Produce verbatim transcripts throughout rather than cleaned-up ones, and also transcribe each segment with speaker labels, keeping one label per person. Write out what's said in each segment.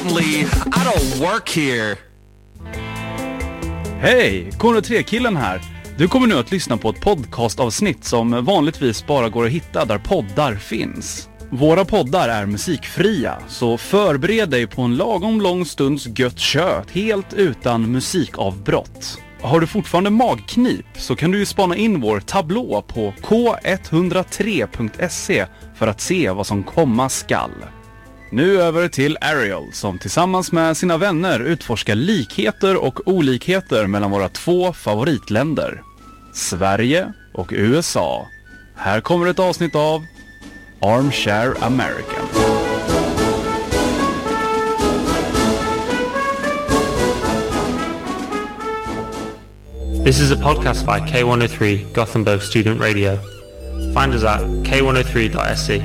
Speaker 1: I don't work here.
Speaker 2: Hej, K noll tre-killen här. Du kommer nu att lyssna på ett podcastavsnitt som vanligtvis bara går att hitta där poddar finns. Våra poddar är musikfria, så förbered dig på en lagom lång stunds gött kött helt utan musikavbrott. Har du fortfarande magknip så kan du ju spana in vår tablå på k etthundratre punkt se för att se vad som komma skall. Nu över till Ariel som tillsammans med sina vänner utforskar likheter och olikheter mellan våra två favoritländer, Sverige och U S A. Här kommer ett avsnitt av Armchair American.
Speaker 3: This is a podcast by K one oh three Gothenburg Student Radio. Find us at k one oh three dot se.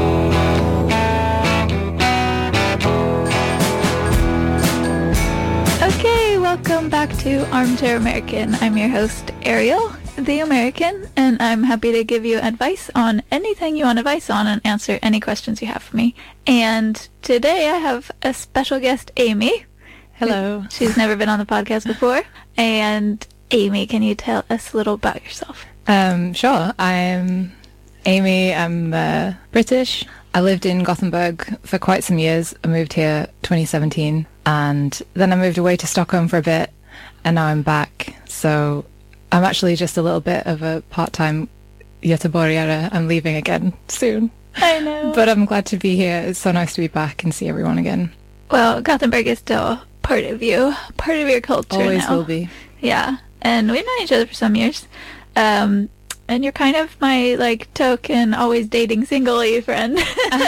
Speaker 4: Okay, welcome back to Armchair American. I'm your host, Ariel, the American, and I'm happy to give you advice on anything you want advice on and answer any questions you have for me. And today I have a special guest, Amy.
Speaker 5: Hello.
Speaker 4: She's never been on the podcast before. And Amy, can you tell us a little about yourself?
Speaker 5: Um, sure. I'm Amy. I'm uh, British. I lived in Gothenburg for quite some years. I moved here twenty seventeen, and then I moved away to Stockholm for a bit, and now I'm back. So I'm actually just a little bit of a part-time Göteborgare. I'm leaving again soon.
Speaker 4: I know.
Speaker 5: But I'm glad to be here. It's so nice to be back and see everyone again.
Speaker 4: Well, Gothenburg is still part of you, part of your culture
Speaker 5: Always
Speaker 4: now.
Speaker 5: will be.
Speaker 4: Yeah, and we've known each other for some years. Um, and you're kind of my, like, token, always dating single-y friend. So,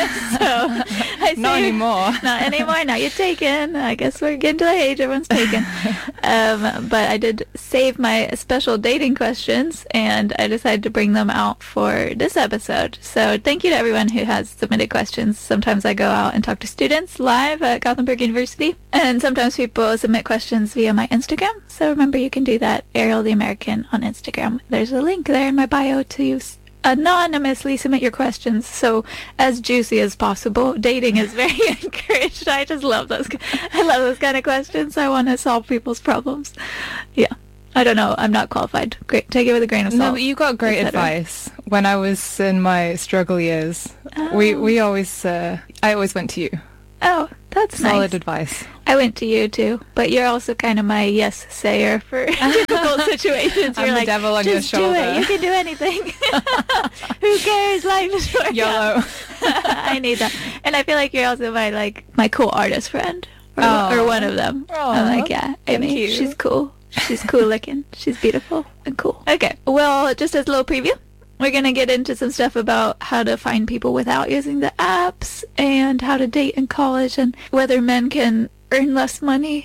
Speaker 4: I
Speaker 5: Not
Speaker 4: see-
Speaker 5: anymore.
Speaker 4: Not anymore. Now you're taken. I guess we're getting to the age everyone's taken. um, but I did save my special dating questions, and I decided to bring them out for this episode. So thank you to everyone who has submitted questions. Sometimes I go out and talk to students live at Gothenburg University, and sometimes people submit questions via my Instagram. So remember, you can do that, Ariel the American, on Instagram. There's a link there in my bio to use anonymously submit your questions, so as juicy as possible. Dating is very encouraged. I just love those. I love those kind of questions. I want to solve people's problems. Yeah, I don't know. I'm not qualified. Great, take it with a grain of salt.
Speaker 5: No, but you got great
Speaker 4: et cetera.
Speaker 5: advice. When I was in my struggle years, we
Speaker 4: Oh.
Speaker 5: we always uh, I always went to you.
Speaker 4: Oh, that's
Speaker 5: Solid
Speaker 4: nice.
Speaker 5: advice.
Speaker 4: I went to you too, but you're also kind of my yes sayer for difficult situations.
Speaker 5: I'm
Speaker 4: You're
Speaker 5: the
Speaker 4: like,
Speaker 5: devil on your
Speaker 4: just do it.
Speaker 5: shoulder."
Speaker 4: You can do anything. Who cares? Life is short.
Speaker 5: YOLO.
Speaker 4: I need that, and I feel like you're also my like my cool artist friend, or,
Speaker 5: Aw.
Speaker 4: or one of them.
Speaker 5: Aw,
Speaker 4: I'm like, yeah,
Speaker 5: thank
Speaker 4: Amy,
Speaker 5: you.
Speaker 4: she's cool. She's cool looking. She's beautiful and cool. Okay, well, just as a little preview, we're gonna get into some stuff about how to find people without using the apps, and how to date in college, and whether men can earn less money,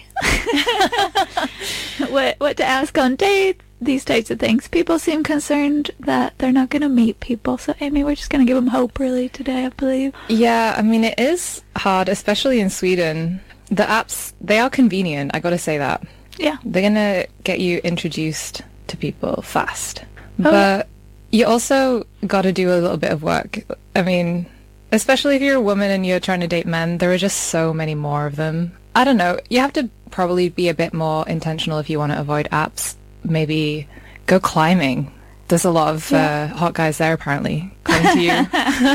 Speaker 4: what what to ask on dates, these types of things. People seem concerned that they're not gonna meet people, so Amy, we're just gonna give them hope really today, I believe.
Speaker 5: Yeah, I mean it is hard, especially in Sweden. The apps, they are convenient. I got to say that.
Speaker 4: Yeah.
Speaker 5: They're gonna get you introduced to people fast,
Speaker 4: Oh,
Speaker 5: but you also got to do a little bit of work. I mean, especially if you're a woman and you're trying to date men, there are just so many more of them. I don't know. You have to probably be a bit more intentional if you want to avoid apps. Maybe go climbing. There's a lot of
Speaker 4: Yeah.
Speaker 5: uh, hot guys there, apparently, according to you.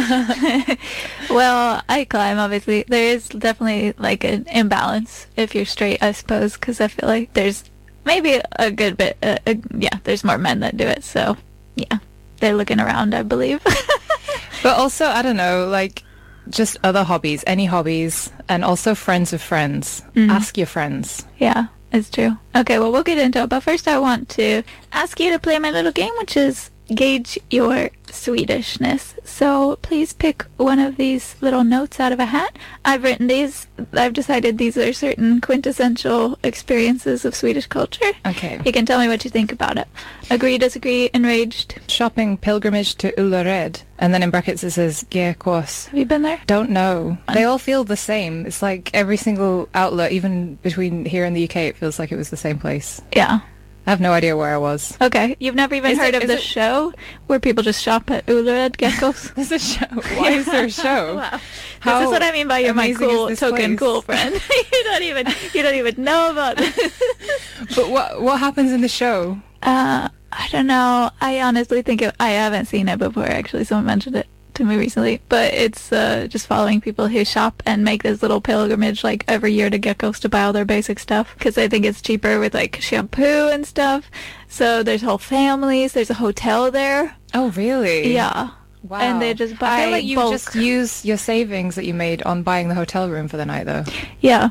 Speaker 4: Well, I climb, obviously. There is definitely like an imbalance if you're straight, I suppose, because I feel like there's maybe a good bit, uh, uh, yeah, there's more men that do it, so yeah, they're looking around, I believe.
Speaker 5: But also, I don't know, like, just other hobbies, any hobbies, and also friends of friends.
Speaker 4: Mhm.
Speaker 5: Ask your friends.
Speaker 4: Yeah, it's true. Okay, well, we'll get into it, but first I want to ask you to play my little game, which is gauge your Swedishness. So please pick one of these little notes out of a hat. I've written these. I've decided these are certain quintessential experiences of Swedish culture.
Speaker 5: Okay.
Speaker 4: You can tell me what you think about it. Agree, disagree, enraged.
Speaker 5: Shopping pilgrimage to Ullared. And then in brackets it says G Kås.
Speaker 4: Have you been there?
Speaker 5: Don't know. They all feel the same. It's like every single outlet, even between here and the U K, it feels like it was the same place.
Speaker 4: Yeah.
Speaker 5: I have no idea where I was.
Speaker 4: Okay, you've never even
Speaker 5: Is
Speaker 4: heard
Speaker 5: it-
Speaker 4: of
Speaker 5: is
Speaker 4: the
Speaker 5: it-
Speaker 4: show where people just shop at Ullered geckos?
Speaker 5: There's a show. Why is there a show?
Speaker 4: Wow. This
Speaker 5: How
Speaker 4: is what I mean by you're my
Speaker 5: amazing is
Speaker 4: cool
Speaker 5: this
Speaker 4: token
Speaker 5: place?
Speaker 4: cool friend. you don't even you don't even know about this.
Speaker 5: But what what happens in the show?
Speaker 4: Uh, I don't know. I honestly think it, I haven't seen it before. Actually, someone mentioned it to me recently. But it's uh, just following people who shop and make this little pilgrimage like every year to geckos to buy all their basic stuff because I think it's cheaper with like shampoo and stuff. So there's whole families. There's a hotel there.
Speaker 5: Oh, really?
Speaker 4: Yeah.
Speaker 5: Wow.
Speaker 4: And they just buy
Speaker 5: I feel like you
Speaker 4: bulk.
Speaker 5: just use your savings that you made on buying the hotel room for the night, though.
Speaker 4: Yeah.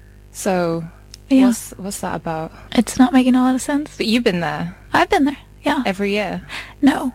Speaker 5: So,
Speaker 4: Yeah.
Speaker 5: what's what's that about?
Speaker 4: It's not making a lot of sense.
Speaker 5: But you've been there
Speaker 4: I've been there. Yeah.
Speaker 5: every year.
Speaker 4: No.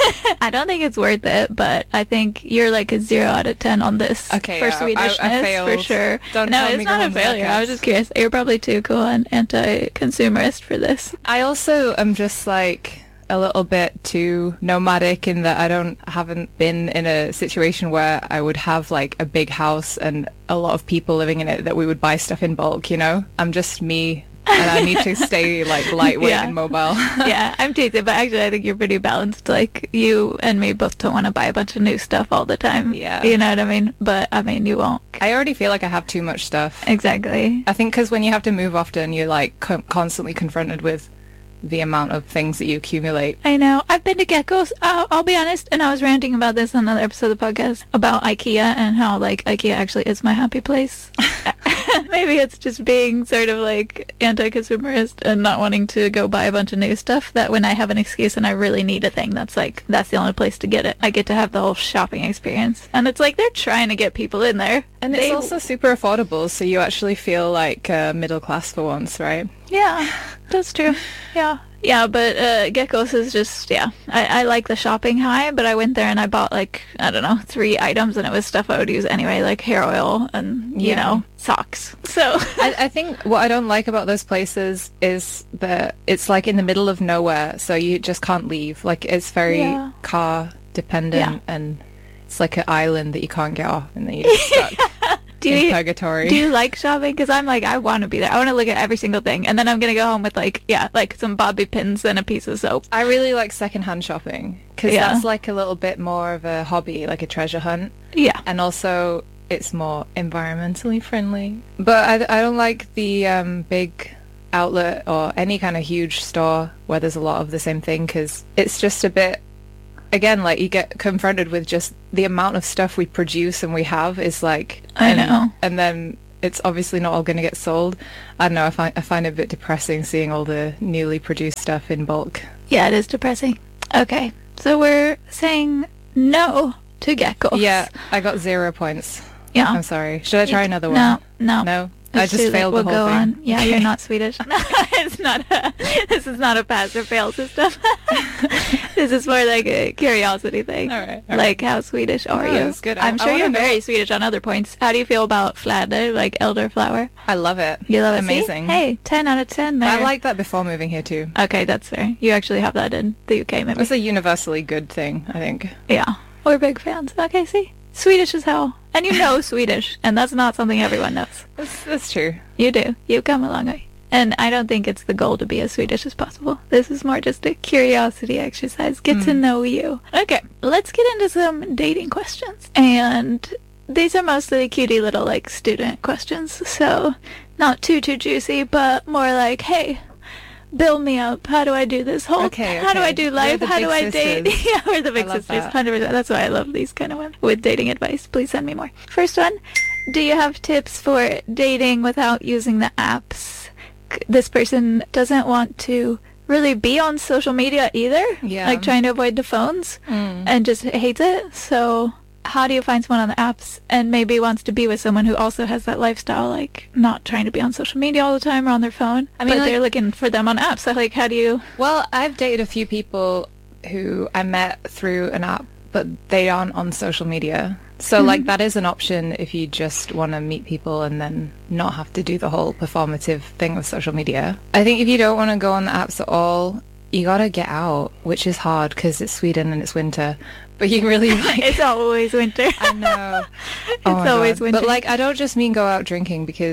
Speaker 4: I don't think it's worth it, but I think you're like a zero out of ten on this
Speaker 5: Okay,
Speaker 4: for
Speaker 5: yeah, I- I
Speaker 4: Swedishness
Speaker 5: failed.
Speaker 4: for sure.
Speaker 5: Don't
Speaker 4: no,
Speaker 5: tell
Speaker 4: it's
Speaker 5: me
Speaker 4: not
Speaker 5: go
Speaker 4: a
Speaker 5: on the
Speaker 4: failure. I was
Speaker 5: podcast.
Speaker 4: just curious. You're probably too cool and anti-consumerist for this.
Speaker 5: I also am just like a little bit too nomadic in that I don't haven't been in a situation where I would have like a big house and a lot of people living in it that we would buy stuff in bulk, you know? I'm just me and I need to stay like lightweight
Speaker 4: Yeah.
Speaker 5: and mobile.
Speaker 4: Yeah, I'm teasing, but actually I think you're pretty balanced. Like, you and me both don't want to buy a bunch of new stuff all the time.
Speaker 5: Yeah.
Speaker 4: You know what I mean? But, I mean, you won't.
Speaker 5: I already feel like I have too much stuff.
Speaker 4: Exactly.
Speaker 5: I think because when you have to move often, you're like co- constantly confronted with the amount of things that you accumulate.
Speaker 4: I know. I've been to Geckos. Uh, I'll be honest, and I was ranting about this on another episode of the podcast about IKEA and how like IKEA actually is my happy place. Maybe it's just being sort of like anti-consumerist and not wanting to go buy a bunch of new stuff. That when I have an excuse and I really need a thing, that's like that's the only place to get it. I get to have the whole shopping experience, and it's like they're trying to get people in there.
Speaker 5: And
Speaker 4: They-
Speaker 5: it's also super affordable, so you actually feel like uh, middle class for once, right?
Speaker 4: Yeah, that's true. Yeah. Yeah, but uh, Geckos is just, yeah. I, I like the shopping high, but I went there and I bought like, I don't know, three items and it was stuff I would use anyway, like hair oil and, you
Speaker 5: Yeah.
Speaker 4: know, socks. So,
Speaker 5: I, I think what I don't like about those places is that it's like in the middle of nowhere, so you just can't leave. Like it's very
Speaker 4: Yeah.
Speaker 5: car dependent,
Speaker 4: Yeah.
Speaker 5: and it's like an island that you can't get off, and then you're just stuck
Speaker 4: do
Speaker 5: in
Speaker 4: you,
Speaker 5: purgatory.
Speaker 4: do you like shopping? Because I'm like, I want to be there. I want to look at every single thing. And then I'm going to go home with like, yeah, like some bobby pins and a piece of soap.
Speaker 5: I really like secondhand shopping because
Speaker 4: Yeah.
Speaker 5: that's like a little bit more of a hobby, like a treasure hunt,
Speaker 4: Yeah.
Speaker 5: and also it's more environmentally friendly. But I, I don't like the um, big outlet or any kind of huge store where there's a lot of the same thing because it's just a bit, again, like you get confronted with just the amount of stuff we produce and we have is like,
Speaker 4: I
Speaker 5: and,
Speaker 4: know.
Speaker 5: and then it's obviously not all going to get sold. I don't know, I find, I find it a bit depressing seeing all the newly produced stuff in bulk.
Speaker 4: Yeah, it is depressing. Okay. So we're saying no to Geckos.
Speaker 5: Yeah, I got zero points.
Speaker 4: Yeah.
Speaker 5: I'm sorry. Should I try another one?
Speaker 4: No, no.
Speaker 5: No? I
Speaker 4: It's
Speaker 5: just
Speaker 4: too late.
Speaker 5: failed
Speaker 4: we'll
Speaker 5: the whole
Speaker 4: go
Speaker 5: thing.
Speaker 4: on. Yeah, you're not Swedish. No, it's not. A, this is not a pass or fail system. This is more like a curiosity thing.
Speaker 5: All right, all
Speaker 4: Like, how Swedish are
Speaker 5: No,
Speaker 4: you?
Speaker 5: that's good. I-
Speaker 4: I'm
Speaker 5: I
Speaker 4: sure
Speaker 5: wanna
Speaker 4: you're
Speaker 5: know-
Speaker 4: very Swedish on other points. How do you feel about fläder, like elderflower?
Speaker 5: I love it.
Speaker 4: You love it? See?
Speaker 5: Amazing.
Speaker 4: Hey, ten out of ten there.
Speaker 5: I liked that before moving here too.
Speaker 4: Okay, that's fair. You actually have that in the U K, maybe.
Speaker 5: It's a universally good thing, I think.
Speaker 4: Yeah, we're big fans. Okay, see? Swedish as hell. And you know Swedish, and that's not something everyone knows.
Speaker 5: That's, that's true.
Speaker 4: You do. You've come a long way. And I don't think it's the goal to be as Swedish as possible. This is more just a curiosity exercise. Get to know you. Okay, let's get into some dating questions. And these are mostly cutie little, like, student questions. So, not too, too juicy, but more like, hey, build me up. How do I do this whole...
Speaker 5: Okay,
Speaker 4: How do
Speaker 5: okay.
Speaker 4: I do
Speaker 5: We're
Speaker 4: life?
Speaker 5: the
Speaker 4: How do I
Speaker 5: big
Speaker 4: date?
Speaker 5: sisters.
Speaker 4: Yeah, we're the big
Speaker 5: I love
Speaker 4: sisters.
Speaker 5: that.
Speaker 4: one hundred percent. That's why I love these kind of women. With dating advice, please send me more. First one, do you have tips for dating without using the apps? C- This person doesn't want to really be on social media either.
Speaker 5: Yeah.
Speaker 4: Like trying to avoid the phones
Speaker 5: Mm.
Speaker 4: and just hates it. So how do you find someone on the apps and maybe wants to be with someone who also has that lifestyle, like not trying to be on social media all the time or on their phone?
Speaker 5: I mean,
Speaker 4: but
Speaker 5: like-
Speaker 4: they're looking for them on apps. So like, how do you...
Speaker 5: Well, I've dated a few people who I met through an app, but they aren't on social media. So, like, that is an option if you just want to meet people and then not have to do the whole performative thing with social media. I think if you don't want to go on the apps at all, you gotta get out, which is hard because it's Sweden and it's winter. But you really like...
Speaker 4: It's always winter.
Speaker 5: I know.
Speaker 4: It's
Speaker 5: Oh my
Speaker 4: always
Speaker 5: God.
Speaker 4: winter.
Speaker 5: But, like, I don't just mean go out drinking because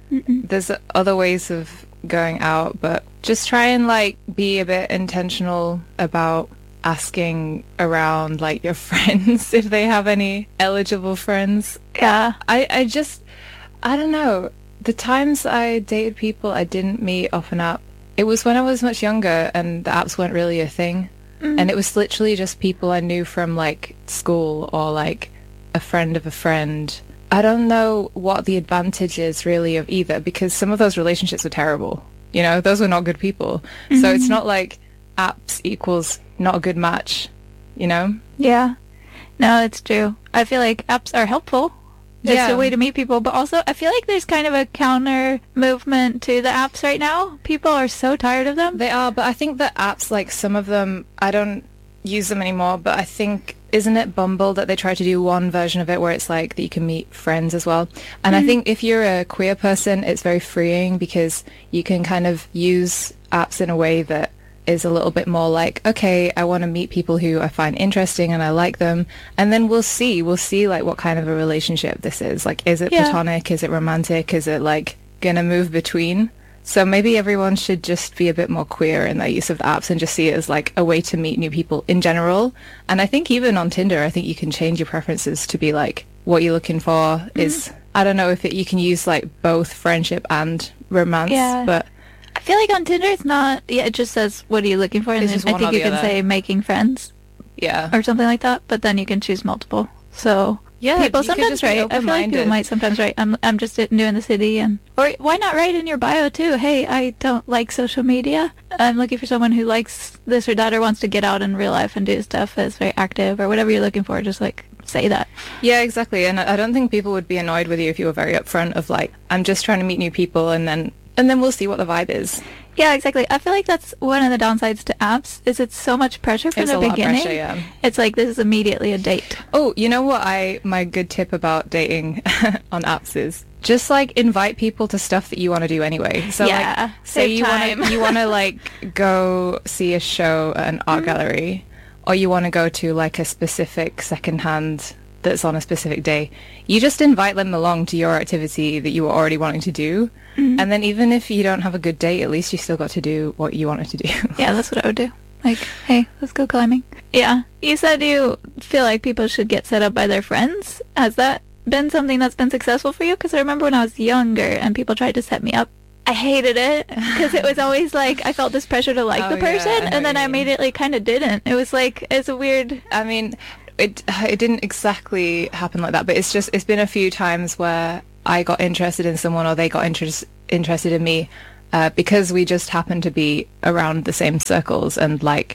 Speaker 4: Mm-mm.
Speaker 5: There's other ways of going out, but just try and like be a bit intentional about asking around like your friends if they have any eligible friends.
Speaker 4: Yeah.
Speaker 5: I, I just, I don't know. The times I dated people I didn't meet off an app, it was when I was much younger and the apps weren't really a thing.
Speaker 4: Mm.
Speaker 5: And it was literally just people I knew from like school or like a friend of a friend. I don't know what the advantage is really of either, because some of those relationships were terrible. You know, those were not good people. Mm-hmm. So it's not like apps equals not a good match, you know?
Speaker 4: Yeah. No, it's true. I feel like apps are helpful. It's
Speaker 5: Yeah.
Speaker 4: a way to meet people, but also I feel like there's kind of a counter movement to the apps right now. People are so tired of them.
Speaker 5: They are, but I think that apps, like some of them, I don't use them anymore, but I think, isn't it Bumble that they try to do one version of it where it's like that you can meet friends as well? And
Speaker 4: Mm-hmm.
Speaker 5: I think if you're a queer person, it's very freeing because you can kind of use apps in a way that is a little bit more like, okay, I want to meet people who I find interesting and I like them, and then we'll see, we'll see like what kind of a relationship this is. Like, is it
Speaker 4: Yeah.
Speaker 5: platonic? Is it romantic? Is it like gonna move between? So maybe everyone should just be a bit more queer in their use of the apps and just see it as like a way to meet new people in general. And I think even on Tinder, I think you can change your preferences to be like, what you're looking for
Speaker 4: Mm-hmm.
Speaker 5: is, I don't know if it, you can use like both friendship and romance,
Speaker 4: Yeah.
Speaker 5: but
Speaker 4: I feel like on Tinder it's not, yeah, it just says, what are you looking for? And
Speaker 5: It's
Speaker 4: then
Speaker 5: just
Speaker 4: I
Speaker 5: one
Speaker 4: think
Speaker 5: or
Speaker 4: you
Speaker 5: the
Speaker 4: can
Speaker 5: other.
Speaker 4: say making friends
Speaker 5: yeah.
Speaker 4: or something like that, but then you can choose multiple. So
Speaker 5: Yeah,
Speaker 4: people
Speaker 5: you could
Speaker 4: sometimes
Speaker 5: just be
Speaker 4: write. I feel like people
Speaker 5: open-minded.
Speaker 4: might sometimes write, I'm, I'm just new in the city, and or why not write in your bio too, hey, I don't like social media. I'm looking for someone who likes this or that or wants to get out in real life and do stuff, is very active or whatever you're looking for. Just like say that.
Speaker 5: Yeah, exactly. And I I don't think people would be annoyed with you if you were very upfront of like, I'm just trying to meet new people, and then and then we'll see what the vibe is.
Speaker 4: Yeah, exactly. I feel like that's one of the downsides to apps is it's so much pressure from
Speaker 5: It's
Speaker 4: the
Speaker 5: a lot of
Speaker 4: beginning.
Speaker 5: pressure, yeah.
Speaker 4: It's like this is immediately a date.
Speaker 5: Oh, you know what I my good tip about dating on apps is just like invite people to stuff that you want to do anyway. So
Speaker 4: Yeah,
Speaker 5: like say
Speaker 4: save
Speaker 5: you
Speaker 4: time.
Speaker 5: want to you want to like go see a show at an art gallery, or you want to go to like a specific secondhand that's on a specific day. You just invite them along to your activity that you were already wanting to do. And then even if you don't have a good date, at least you still got to do what you wanted to do.
Speaker 4: Yeah, that's what I would do. Like, hey, let's go climbing. Yeah. You said you feel like people should get set up by their friends. Has that been something that's been successful for you? Because I remember when I was younger and people tried to set me up. I hated it because it was always like I felt this pressure to like
Speaker 5: Oh,
Speaker 4: the
Speaker 5: yeah,
Speaker 4: person,
Speaker 5: I know
Speaker 4: and
Speaker 5: what
Speaker 4: then
Speaker 5: you
Speaker 4: I
Speaker 5: mean.
Speaker 4: immediately kind of didn't. It was like, it's a weird...
Speaker 5: I mean, it it didn't exactly happen like that, but it's just it's been a few times where I got interested in someone or they got interest, interested in me uh, because we just happened to be around the same circles, and like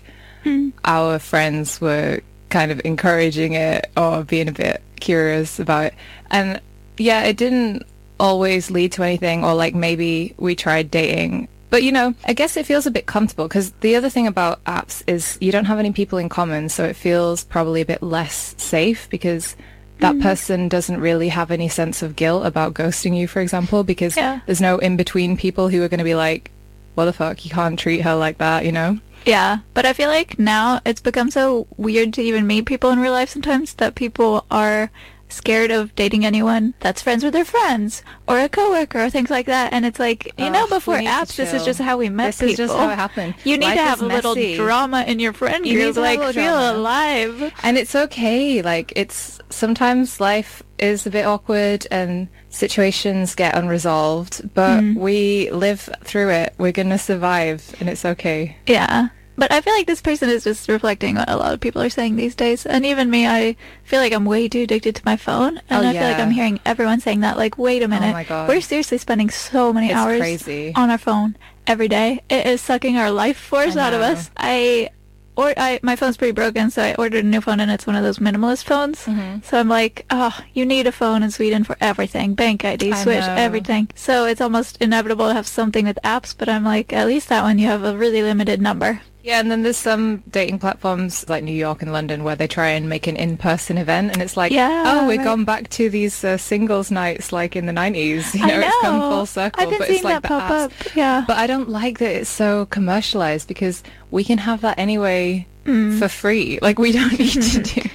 Speaker 5: our friends were kind of encouraging it or being a bit curious about it. And yeah, it didn't always lead to anything, or like maybe we tried dating. But, you know, I guess it feels a bit comfortable because the other thing about apps is you don't have any people in common, so it feels probably a bit less safe because that person doesn't really have any sense of guilt about ghosting you, for example, because
Speaker 4: Yeah.
Speaker 5: there's no in-between people who are going to be like, what the fuck, you can't treat her like that, you know?
Speaker 4: Yeah, but I feel like now it's become so weird to even meet people in real life sometimes that people are scared of dating anyone that's friends with their friends or a coworker or things like that. And it's like, you know,
Speaker 5: Ugh,
Speaker 4: before
Speaker 5: we need to
Speaker 4: apps, this is
Speaker 5: chill.
Speaker 4: just how we met
Speaker 5: This
Speaker 4: people.
Speaker 5: is just how it happened.
Speaker 4: You need
Speaker 5: Life
Speaker 4: to have
Speaker 5: is
Speaker 4: a little
Speaker 5: messy.
Speaker 4: drama in your friend
Speaker 5: You need
Speaker 4: group,
Speaker 5: to have a
Speaker 4: like
Speaker 5: little
Speaker 4: feel
Speaker 5: drama.
Speaker 4: alive.
Speaker 5: And it's okay. Like, it's sometimes life is a bit awkward and situations get unresolved, but we live through it. We're going to survive, and it's okay.
Speaker 4: Yeah. But I feel like this person is just reflecting what a lot of people are saying these days. And even me, I feel like I'm way too addicted to my phone. And
Speaker 5: Oh,
Speaker 4: I feel like
Speaker 5: yeah.
Speaker 4: I'm hearing everyone saying that. Like, wait a minute.
Speaker 5: my God.
Speaker 4: We're seriously spending so many
Speaker 5: It's
Speaker 4: hours
Speaker 5: crazy.
Speaker 4: on our phone every day. It is sucking our life force
Speaker 5: I
Speaker 4: out of
Speaker 5: know.
Speaker 4: us. I... Or I, my phone's pretty broken, so I ordered a new phone, and it's one of those minimalist phones.
Speaker 5: Mm-hmm.
Speaker 4: So I'm like, oh, you need a phone in Sweden for everything. Bank I D,
Speaker 5: I
Speaker 4: Swish,
Speaker 5: know.
Speaker 4: everything. So it's almost inevitable to have something with apps, but I'm like, at least that one you have a really limited number.
Speaker 5: Yeah, and then there's some dating platforms like New York and London where they try and make an in-person event, and it's like,
Speaker 4: Yeah,
Speaker 5: oh, we're
Speaker 4: right.
Speaker 5: gone back to these uh, singles nights like in the nineties. You
Speaker 4: I
Speaker 5: know, it's come
Speaker 4: know.
Speaker 5: full circle.
Speaker 4: I've been
Speaker 5: but
Speaker 4: seeing
Speaker 5: it's like
Speaker 4: that
Speaker 5: the
Speaker 4: pop
Speaker 5: apps.
Speaker 4: up. Yeah.
Speaker 5: But I don't like that it's so commercialized because we can have that anyway for free. Like, we don't need to do.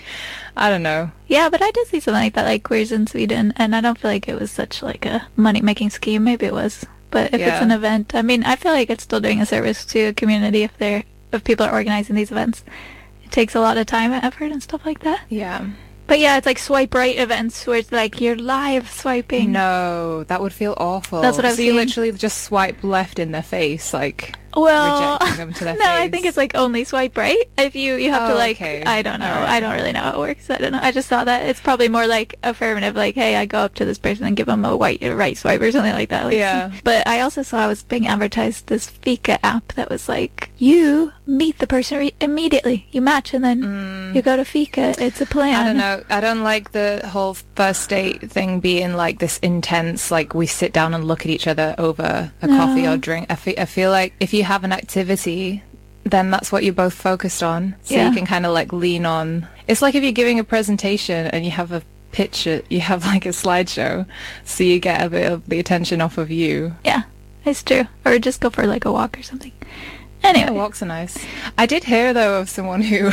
Speaker 5: I don't know.
Speaker 4: Yeah, but I did see something like that, like Queers in Sweden, and I don't feel like it was such like a money-making scheme. Maybe it was. But if
Speaker 5: Yeah.
Speaker 4: it's an event, I mean, I feel like it's still doing a service to a community if they're if people are organizing these events. It takes a lot of time and effort and stuff like that.
Speaker 5: Yeah.
Speaker 4: But yeah, it's like swipe right events where it's like you're live swiping.
Speaker 5: No, that would feel awful.
Speaker 4: That's what I've
Speaker 5: So you
Speaker 4: seen.
Speaker 5: literally just swipe left in their face, like
Speaker 4: Well,
Speaker 5: rejecting them to their
Speaker 4: no, I
Speaker 5: face.
Speaker 4: think it's like only swipe right. If you you have to
Speaker 5: Oh,
Speaker 4: like,
Speaker 5: okay.
Speaker 4: I don't know,
Speaker 5: All right.
Speaker 4: I don't really know how it works. I don't know. I just saw that it's probably more like affirmative, like, hey, I go up to this person and give them a white a right swipe or something like that. Like,
Speaker 5: Yeah.
Speaker 4: But I also saw I was being advertised this Fika app that was like, you meet the person re- immediately, you match, and then you go to Fika. It's a plan.
Speaker 5: Mm. I don't know. I don't like the whole first date thing being like this intense, like we sit down and look at each other over a
Speaker 4: No.
Speaker 5: coffee or drink. I, fe- I feel like if you have an activity, then that's what you're both focused on. So
Speaker 4: Yeah.
Speaker 5: you can kind of like lean on. It's like if you're giving a presentation and you have a picture, you have like a slideshow, so you get a bit of the attention off of you.
Speaker 4: Yeah, it's true. Or just go for like a walk or something. Anyway.
Speaker 5: Yeah, walks are nice. I did hear though of someone who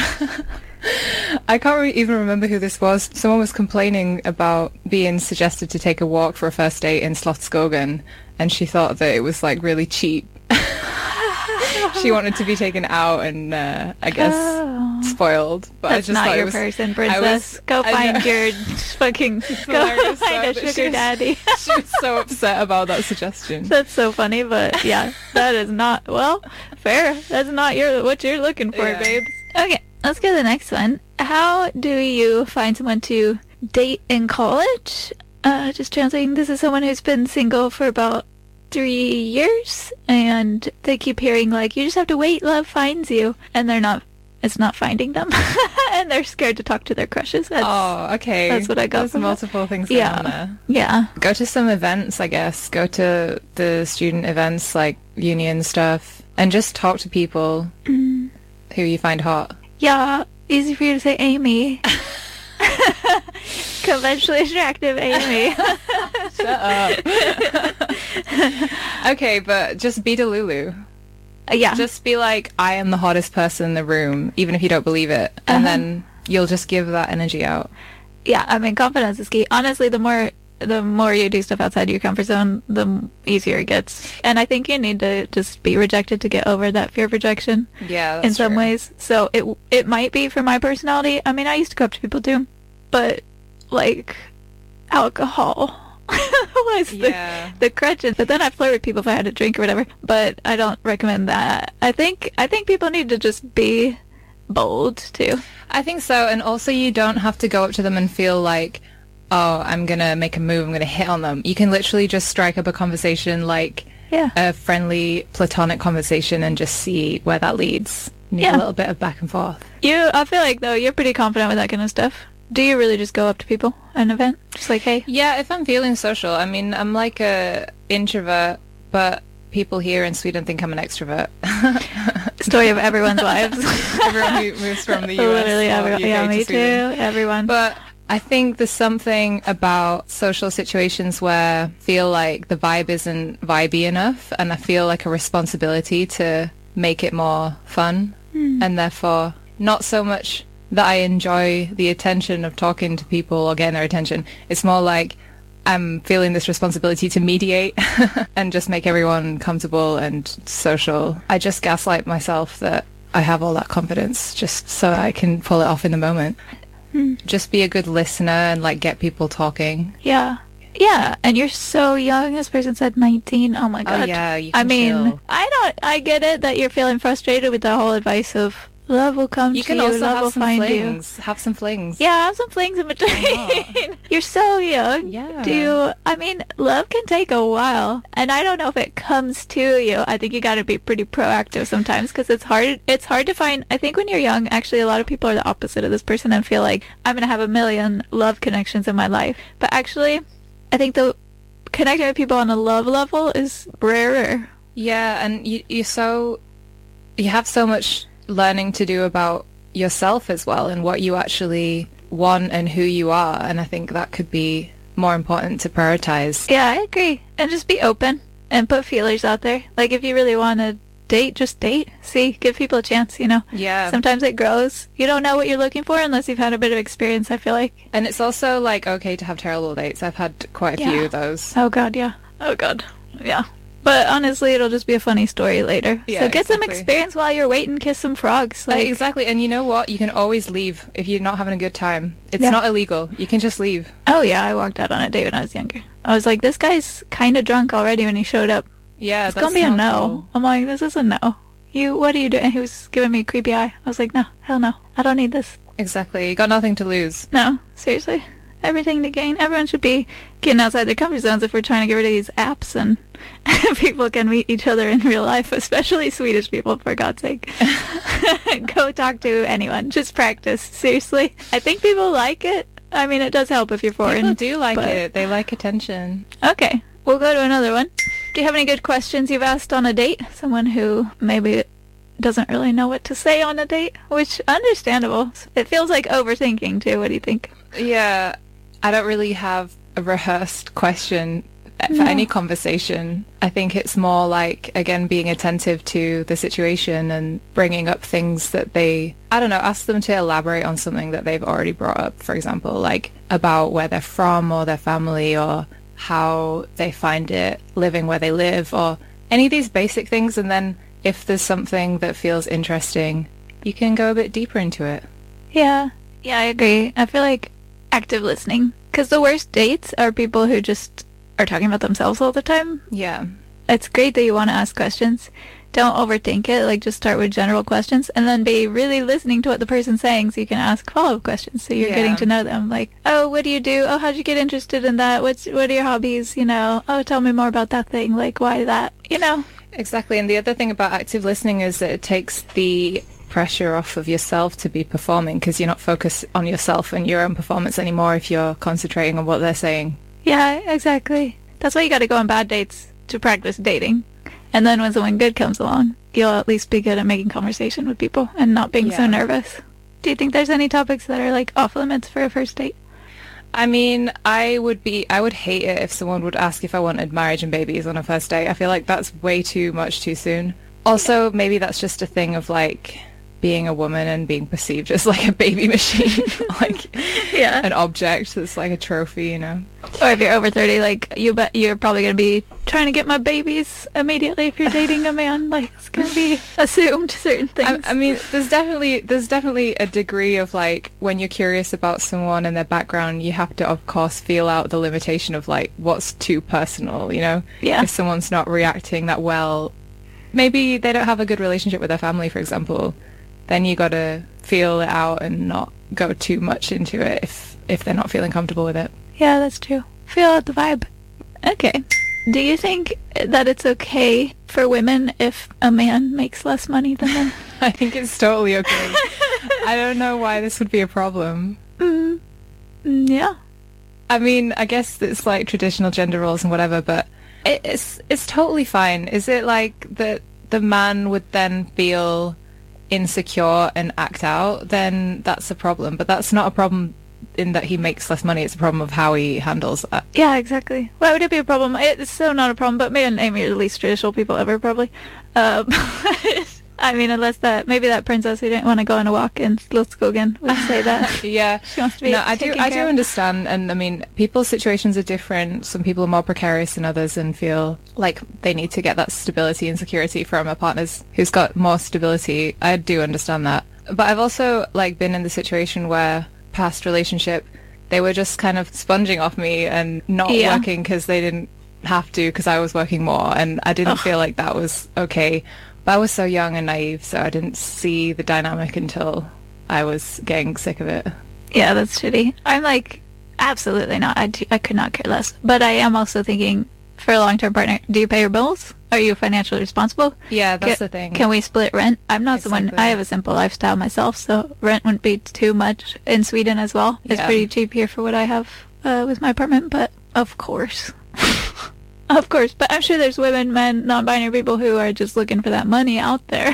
Speaker 5: I can't re- even remember who this was. Someone was complaining about being suggested to take a walk for a first date in Slottsskogen, and she thought that it was like really cheap. She wanted to be taken out and uh, I guess
Speaker 4: Oh.
Speaker 5: spoiled. But I
Speaker 4: That's
Speaker 5: just
Speaker 4: not
Speaker 5: thought it
Speaker 4: your
Speaker 5: was,
Speaker 4: person,
Speaker 5: I
Speaker 4: princess.
Speaker 5: was-
Speaker 4: go
Speaker 5: I
Speaker 4: find
Speaker 5: know.
Speaker 4: your fucking go
Speaker 5: hilarious,
Speaker 4: find
Speaker 5: though,
Speaker 4: a
Speaker 5: that she
Speaker 4: sugar
Speaker 5: was-
Speaker 4: daddy.
Speaker 5: She was so upset about that suggestion.
Speaker 4: That's so funny, but yeah, that is not well fair. That's not your what you're looking for,
Speaker 5: Yeah.
Speaker 4: babes. Okay, let's go to the next one. How do you find someone to date in college? Uh, just translating. This is someone who's been single for about three years, and they keep hearing like you just have to wait, love finds you, and they're not. It's not finding them, and they're scared to talk to their crushes. That's,
Speaker 5: Oh, okay.
Speaker 4: That's what I got
Speaker 5: There's
Speaker 4: from that.
Speaker 5: multiple things going
Speaker 4: Yeah.
Speaker 5: on there.
Speaker 4: yeah.
Speaker 5: Go to some events, I guess. Go to the student events like union stuff and just talk to people
Speaker 4: Mm.
Speaker 5: who you find hot.
Speaker 4: Yeah, easy for you to say Amy. Conventionally attractive Amy.
Speaker 5: Shut up. Okay, but just be Delulu.
Speaker 4: Uh, yeah.
Speaker 5: Just be like, I am the hottest person in the room, even if you don't believe it. And
Speaker 4: Uh-huh.
Speaker 5: then you'll just give that energy out.
Speaker 4: yeah, I mean, confidence is key. Honestly, the more the more you do stuff outside your comfort zone, the m- easier it gets. And I think you need to just be rejected to get over that fear of rejection
Speaker 5: Yeah,
Speaker 4: in some ways. So it it might be for my personality. I mean, I used to go up to people too, but like alcohol was the
Speaker 5: Yeah.
Speaker 4: the crutch. But then I flirt with people if I had a drink or whatever. But I don't recommend that. I think I think people need to just be bold too.
Speaker 5: I think so. And also you don't have to go up to them and feel like, oh, I'm going to make a move, I'm going to hit on them. You can literally just strike up a conversation like
Speaker 4: Yeah.
Speaker 5: a friendly platonic conversation and just see where that leads. Need
Speaker 4: Yeah.
Speaker 5: a little bit of back and forth.
Speaker 4: You, I feel like though you're pretty confident with that kind of stuff. Do you really just go up to people at an event, just like, hey?
Speaker 5: Yeah, if I'm feeling social, I mean, I'm like a introvert, but people here in Sweden think I'm an extrovert.
Speaker 4: Story of everyone's lives.
Speaker 5: Everyone who moves from the U S
Speaker 4: Literally
Speaker 5: or
Speaker 4: everyone.
Speaker 5: U K
Speaker 4: Yeah,
Speaker 5: to
Speaker 4: me
Speaker 5: Sweden.
Speaker 4: too. Everyone.
Speaker 5: But I think there's something about social situations where I feel like the vibe isn't vibey enough, and I feel like a responsibility to make it more fun, and therefore not so much that I enjoy the attention of talking to people or getting their attention. It's more like I'm feeling this responsibility to mediate and just make everyone comfortable and social. I just gaslight myself that I have all that confidence just so I can pull it off in the moment. Just be a good listener and like get people talking.
Speaker 4: yeah. Yeah, and you're so young. This person said nineteen. Oh my god.
Speaker 5: Oh yeah, you
Speaker 4: I
Speaker 5: can
Speaker 4: mean,
Speaker 5: chill.
Speaker 4: I don't. I get it that you're feeling frustrated with the whole advice of love will come
Speaker 5: You
Speaker 4: to
Speaker 5: can
Speaker 4: you,
Speaker 5: also
Speaker 4: love will
Speaker 5: have some
Speaker 4: find you.
Speaker 5: flings. Have some flings.
Speaker 4: Yeah, have some flings in between. You're so young.
Speaker 5: Yeah.
Speaker 4: Do you, I mean, love can take a while, and I don't know if it comes to you. I think you got to be pretty proactive sometimes because it's hard. It's hard to find. I think when you're young, actually, a lot of people are the opposite of this person and feel like I'm gonna have a million love connections in my life. But actually, I think the connecting with people on a love level is rarer.
Speaker 5: Yeah, and you you're so you have so much learning to do about yourself as well and what you actually want and who you are, and I think that could be more important to prioritize.
Speaker 4: Yeah, I agree. And just be open and put feelers out there. Like if you really want to date, just date. See, give people a chance, you know.
Speaker 5: Yeah.
Speaker 4: Sometimes it grows. You don't know what you're looking for unless you've had a bit of experience, I feel like.
Speaker 5: And it's also, like, okay to have terrible dates. I've had quite a
Speaker 4: Yeah.
Speaker 5: few of those.
Speaker 4: Oh, God, yeah. Oh, God. Yeah. But honestly, it'll just be a funny story later.
Speaker 5: Yeah,
Speaker 4: so get some
Speaker 5: exactly.
Speaker 4: experience while you're waiting, kiss some frogs.
Speaker 5: Uh,
Speaker 4: Like,
Speaker 5: exactly, and you know what? You can always leave if you're not having a good time. It's
Speaker 4: Yeah.
Speaker 5: not illegal. You can just leave.
Speaker 4: oh, yeah, I walked out on a date when I was younger. I was like, this guy's kind of drunk already when he showed up.
Speaker 5: Yeah,
Speaker 4: It's
Speaker 5: that's
Speaker 4: gonna be a
Speaker 5: not
Speaker 4: no.
Speaker 5: cool.
Speaker 4: I'm like, this is a no. You, what are you doing? He was giving me a creepy eye. I was like, no, hell no. I don't need this.
Speaker 5: Exactly. You got nothing to lose.
Speaker 4: No, seriously. Everything to gain. Everyone should be getting outside their comfort zones if we're trying to get rid of these apps and people can meet each other in real life, especially Swedish people, for God's sake. Go talk to anyone. Just practice. Seriously. I think people like it. I mean, it does help if you're foreign.
Speaker 5: People do like
Speaker 4: but-
Speaker 5: it. They like attention.
Speaker 4: Okay, we'll go to another one. Do you have any good questions you've asked on a date? Someone who maybe doesn't really know what to say on a date, which understandable. It feels like overthinking too. What do you think?
Speaker 5: Yeah, I don't really have a rehearsed question for
Speaker 4: No.
Speaker 5: any conversation. I think it's more like, again, being attentive to the situation and bringing up things that they, I don't know, ask them to elaborate on something that they've already brought up, for example, like about where they're from or their family or how they find it living where they live or any of these basic things. And then if there's something that feels interesting, you can go a bit deeper into it.
Speaker 4: Yeah, yeah, I agree. I feel like active listening, because the worst dates are people who just are talking about themselves all the time.
Speaker 5: Yeah.
Speaker 4: It's great that you want to ask questions. Don't overthink it. Like, just start with general questions and then be really listening to what the person's saying so you can ask follow-up questions so you're
Speaker 5: Yeah.
Speaker 4: getting to know them. Like, oh, what do you do? Oh, how'd you get interested in that? What's What are your hobbies? You know, oh, tell me more about that thing. Like, why that? You know?
Speaker 5: Exactly. And the other thing about active listening is that it takes the pressure off of yourself to be performing because you're not focused on yourself and your own performance anymore if you're concentrating on what they're saying.
Speaker 4: Yeah, exactly. That's why you got to go on bad dates to practice dating. And then when someone good comes along, you'll at least be good at making conversation with people and not being so
Speaker 5: Yeah.
Speaker 4: nervous. Do you think there's any topics that are like off limits for a first date?
Speaker 5: I mean, I would be, I would hate it if someone would ask if I wanted marriage and babies on a first date. I feel like that's way too much too soon. Also, maybe that's just a thing of like being a woman and being perceived as like a baby machine, like
Speaker 4: Yeah.
Speaker 5: an object that's like a trophy, you know?
Speaker 4: Or if you're over thirty, like, you bet you're probably going to be trying to get my babies immediately if you're dating a man. Like, it's going to be assumed certain things.
Speaker 5: I, I mean, there's definitely there's definitely a degree of like when you're curious about someone and their background, you have to of course feel out the limitation of like what's too personal, you know?
Speaker 4: Yeah.
Speaker 5: If someone's not reacting that well, maybe they don't have a good relationship with their family, for example, then you got to feel it out and not go too much into it if if they're not feeling comfortable with it.
Speaker 4: Yeah, that's true. Feel out the vibe. Okay. Do you think that it's okay for women if a man makes less money than them?
Speaker 5: I think it's totally okay. I don't know why this would be a problem.
Speaker 4: mm, mm, yeah.
Speaker 5: I mean, I guess it's like traditional gender roles and whatever, but it, it's it's totally fine. Is it like that the man would then feel insecure and act out? Then that's a problem. But that's not a problem in that he makes less money. It's a problem of how he handles that.
Speaker 4: Yeah, exactly. Why would it be a problem? It's still not a problem, but me and Amy are the least traditional people ever, probably. Uh, I mean, unless that, maybe that princess who didn't want to go on a walk in Slottsskogen would say that.
Speaker 5: Yeah.
Speaker 4: She wants to be
Speaker 5: No, I do.
Speaker 4: taken
Speaker 5: I do
Speaker 4: care of.
Speaker 5: understand, and I mean, people's situations are different. Some people are more precarious than others, and feel like they need to get that stability and security from a partner who's got more stability. I do understand that, but I've also like been in the situation where past relationship, they were just kind of sponging off me and not
Speaker 4: Yeah.
Speaker 5: working because they didn't have to because I was working more, and I didn't
Speaker 4: Ugh.
Speaker 5: feel like that was okay. But I was so young and naive, so I didn't see the dynamic until I was getting sick of it.
Speaker 4: Yeah, that's shitty. I'm like, absolutely not. I, do, I could not care less. But I am also thinking, for a long-term partner, do you pay your bills? Are you financially responsible?
Speaker 5: Yeah, that's
Speaker 4: Ca-
Speaker 5: the thing.
Speaker 4: Can we split rent? I'm not someone,
Speaker 5: Exactly.
Speaker 4: I have a simple lifestyle myself, so rent wouldn't be too much in Sweden as well. It's
Speaker 5: Yeah.
Speaker 4: pretty cheap here for what I have uh, with my apartment, but of course. Of course, but I'm sure there's women, men, non-binary people who are just looking for that money out there.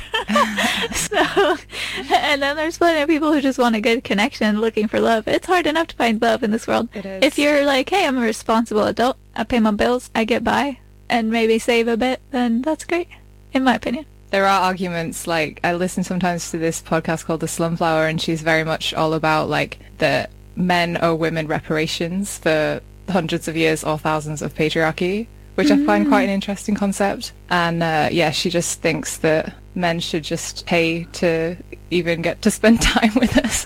Speaker 4: So, and then there's plenty of people who just want a good connection, looking for love. It's hard enough to find love in this world.
Speaker 5: It is.
Speaker 4: If you're like, hey, I'm a responsible adult, I pay my bills, I get by, and maybe save a bit, then that's great, in my opinion.
Speaker 5: there are arguments, like, I listen sometimes to this podcast called The Slumflower, and she's very much all about, like, the men owe women reparations for hundreds of years or thousands of patriarchy, which mm. I find quite an interesting concept. And, uh, yeah, she just thinks that men should just pay to even get to spend time with us.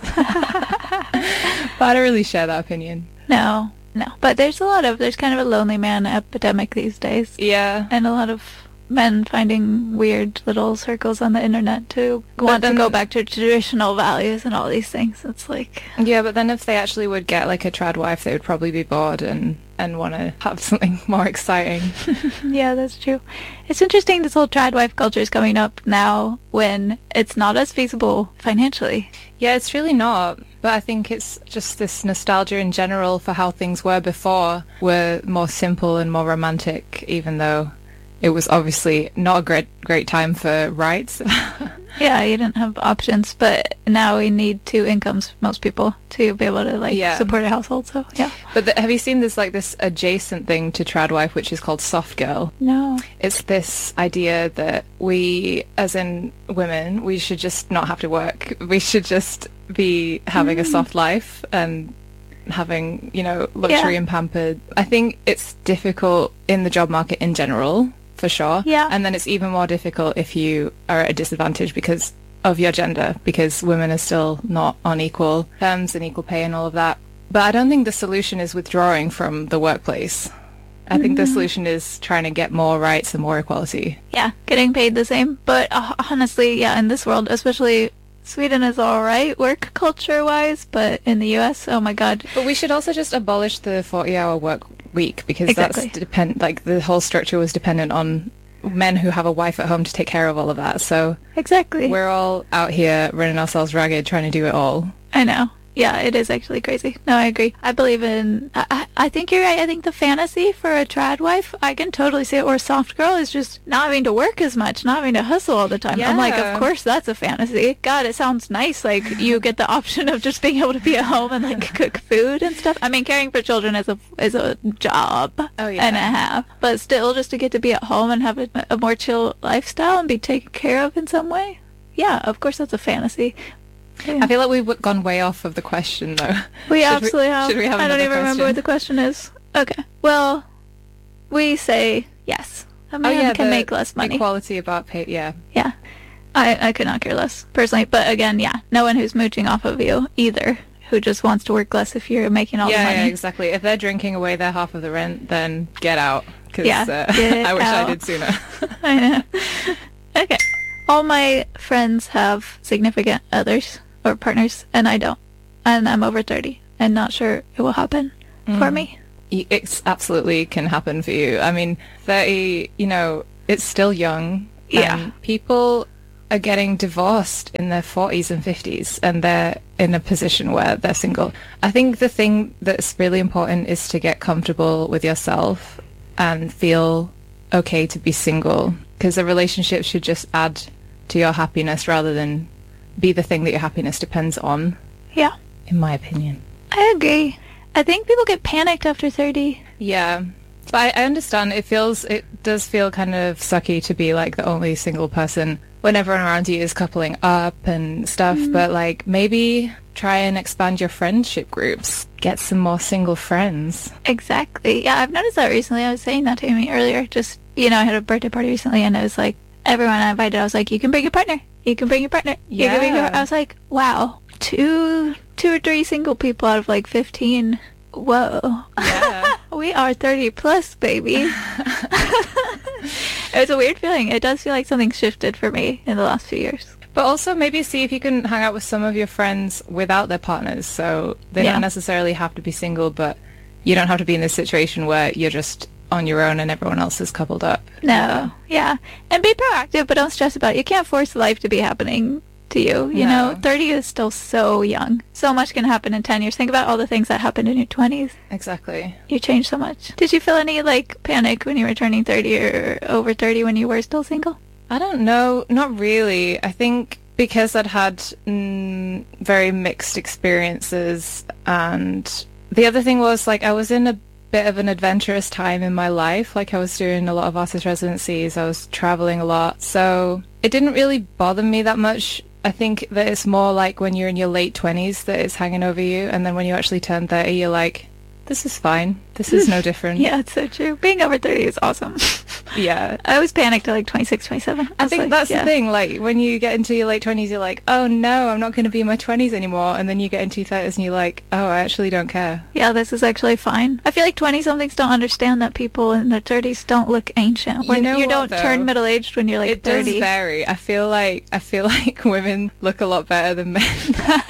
Speaker 5: But I don't really share that opinion.
Speaker 4: No, no. But there's a lot of, there's kind of a lonely man epidemic these days.
Speaker 5: Yeah.
Speaker 4: And a lot of men finding weird little circles on the internet to want then, to go back to traditional values and all these things. It's like...
Speaker 5: Yeah, but then if they actually would get, like, a trad wife, they would probably be bored and, and want to have something more exciting.
Speaker 4: Yeah, that's true. It's interesting this whole trad wife culture is coming up now when it's not as feasible financially.
Speaker 5: Yeah, it's really not. But I think it's just this nostalgia in general for how things were before were more simple and more romantic, even though it was obviously not a great great time for rights.
Speaker 4: Yeah, you didn't have options, but now we need two incomes, most people, to be able to, like, yeah. support a household, so, yeah.
Speaker 5: But the, have you seen this, like, this adjacent thing to trad wife, which is called soft girl?
Speaker 4: No.
Speaker 5: It's this idea that we, as in women, we should just not have to work. We should just be having mm. a soft life and having, you know, luxury yeah. and pampered. I think it's difficult in the job market in general, for sure.
Speaker 4: Yeah.
Speaker 5: And then it's even more difficult if you are at a disadvantage because of your gender, because women are still not on equal terms and equal pay and all of that. But I don't think the solution is withdrawing from the workplace. I mm-hmm. think the solution is trying to get more rights and more equality.
Speaker 4: Yeah, getting paid the same. But uh, honestly, yeah, in this world, especially Sweden is all right work culture-wise, but in the U S, oh my god.
Speaker 5: But we should also just abolish the forty-hour work week, because
Speaker 4: exactly.
Speaker 5: that's depend like the whole structure was dependent on men who have a wife at home to take care of all of that. So
Speaker 4: exactly,
Speaker 5: we're all out here running ourselves ragged trying to do it all.
Speaker 4: I know. Yeah, it is actually crazy. No, I agree. I believe in... I, I think you're right. I think the fantasy for a trad wife, I can totally see it, or a soft girl, is just not having to work as much, not having to hustle all the time.
Speaker 5: Yeah.
Speaker 4: I'm like, of course that's a fantasy. God, it sounds nice. Like, you get the option of just being able to be at home and, like, cook food and stuff. I mean, caring for children is a, is a job
Speaker 5: oh, yeah.
Speaker 4: and a half. But still, just to get to be at home and have a, a more chill lifestyle and be taken care of in some way. Yeah, of course that's a fantasy. Yeah.
Speaker 5: I feel like we've gone way off of the question, though.
Speaker 4: We
Speaker 5: should
Speaker 4: absolutely
Speaker 5: we,
Speaker 4: have.
Speaker 5: Should we have
Speaker 4: I don't even
Speaker 5: question?
Speaker 4: remember what the question is. Okay. Well, we say yes. A man
Speaker 5: oh, yeah,
Speaker 4: can
Speaker 5: the
Speaker 4: make less money.
Speaker 5: Equality about pay, yeah.
Speaker 4: Yeah. I, I could not care less, personally. But again, yeah, no one who's mooching off of you either, who just wants to work less if you're making all
Speaker 5: yeah,
Speaker 4: the money.
Speaker 5: Yeah, exactly. If they're drinking away their half of the rent, then get out. Because
Speaker 4: yeah,
Speaker 5: uh, I wish
Speaker 4: out.
Speaker 5: I did sooner.
Speaker 4: I know. Okay. All my friends have significant others or partners, and I don't. And I'm over thirty and not sure it will happen mm. for me.
Speaker 5: It absolutely can happen for you. I mean, thirty, you know, it's still young.
Speaker 4: Yeah.
Speaker 5: And people are getting divorced in their forties and fifties, and they're in a position where they're single. I think the thing that's really important is to get comfortable with yourself and feel okay to be single, because a relationship should just add to your happiness rather than be the thing that your happiness depends on.
Speaker 4: Yeah.
Speaker 5: In my opinion.
Speaker 4: I agree. I think people get panicked after thirty.
Speaker 5: Yeah. But I, I understand. It feels, it does feel kind of sucky to be like the only single person when everyone around you is coupling up and stuff. Mm. But like, maybe try and expand your friendship groups. Get some more single friends.
Speaker 4: Exactly. Yeah, I've noticed that recently. I was saying that to Amy earlier. Just, you know, I had a birthday party recently, and it was like, everyone I invited, I was like, you can bring your partner. You can bring your partner. You
Speaker 5: yeah.
Speaker 4: can bring your... I was like, wow, two, two or three single people out of like fifteen. Whoa.
Speaker 5: Yeah.
Speaker 4: We are thirty plus, baby. It was a weird feeling. It does feel like something shifted for me in the last few years.
Speaker 5: But also maybe see if you can hang out with some of your friends without their partners. So they yeah. don't necessarily have to be single, but you don't have to be in this situation where you're just on your own and everyone else is coupled up.
Speaker 4: No, yeah. yeah. And be proactive, but don't stress about it. You can't force life to be happening to you. You
Speaker 5: no.
Speaker 4: know, thirty is still so young. So much can happen in ten years. Think about all the things that happened in your twenties.
Speaker 5: Exactly.
Speaker 4: You changed so much. Did you feel any, like, panic when you were turning thirty or over thirty when you were still single?
Speaker 5: I don't know. Not really. I think because I'd had mm, very mixed experiences, and the other thing was, like, I was in a bit of an adventurous time in my life. Like, I was doing a lot of artist residencies, I was traveling a lot, so it didn't really bother me that much. I think that it's more like when you're in your late twenties that it's hanging over you, and then when you actually turn thirty, you're like, this is fine. This is no different.
Speaker 4: Yeah, it's so true. Being over thirty is awesome.
Speaker 5: Yeah.
Speaker 4: I always panicked at like twenty-six, twenty-seven. I,
Speaker 5: I think
Speaker 4: like,
Speaker 5: that's
Speaker 4: yeah.
Speaker 5: the thing, like, when you get into your late twenties, you're like, oh no, I'm not going to be in my twenties anymore, and then you get into your thirties and you're like, oh, I actually don't care.
Speaker 4: Yeah, this is actually fine. I feel like twenty-somethings don't understand that people in their thirties don't look ancient.
Speaker 5: You
Speaker 4: When
Speaker 5: know
Speaker 4: you
Speaker 5: what,
Speaker 4: don't
Speaker 5: though?
Speaker 4: turn middle-aged when you're like
Speaker 5: It
Speaker 4: thirty.
Speaker 5: does vary. I feel like I feel like women look a lot better than men.